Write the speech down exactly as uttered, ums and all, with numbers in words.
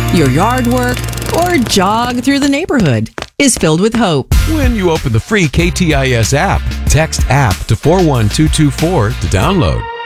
your yard work, or jog through the neighborhood is filled with hope. When you open the free K T I S app, text app to four one two two four to download.